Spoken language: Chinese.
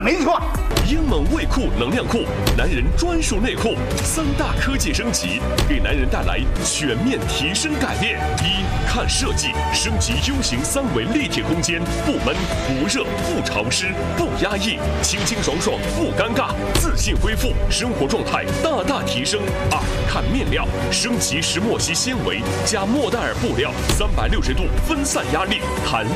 没错。 英猛卫酷能量裤，男人专属内裤，3大科技升级，给男人带来全面提升改变。一、看设计，升级 U 型3维立体空间，不闷不热不潮湿不压抑，清清爽爽不尴尬，自信恢复，生活状态大大提升。2、看面料，升级石墨烯纤维加莫代尔布料，360度分散压力，弹